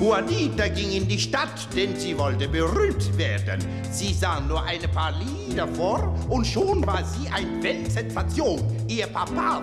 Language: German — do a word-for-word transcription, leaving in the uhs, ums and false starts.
Juanita ging in die Stadt, denn sie wollte berühmt werden. Sie sang nur ein paar Lieder vor und schon war sie eine Weltsensation. Ihr Papa